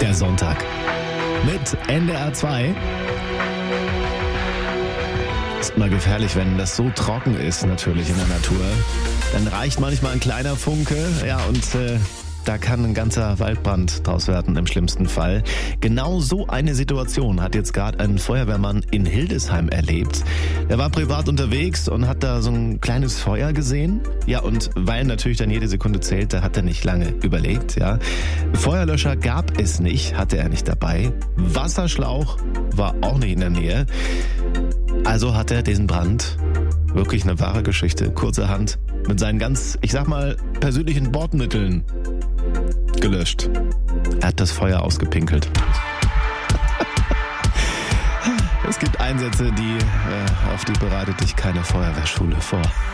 Der Sonntag mit NDR 2. Ist mal gefährlich, wenn das so trocken ist, natürlich in der Natur. Dann reicht manchmal ein kleiner Funke, ja, und da kann ein ganzer Waldbrand draus werden im schlimmsten Fall. Genau so eine Situation hat jetzt gerade ein Feuerwehrmann in Hildesheim erlebt. Er war privat unterwegs und hat da so ein kleines Feuer gesehen. Ja, und weil natürlich dann jede Sekunde zählte, hat er nicht lange überlegt. Ja. Feuerlöscher gab es nicht, hatte er nicht dabei. Wasserschlauch war auch nicht in der Nähe. Also hat er diesen Brand, wirklich eine wahre Geschichte, kurzerhand mit seinen ganz, ich sag mal, persönlichen Bordmitteln gelöscht. Er hat das Feuer ausgepinkelt. Es gibt Einsätze, auf die bereitet dich keine Feuerwehrschule vor.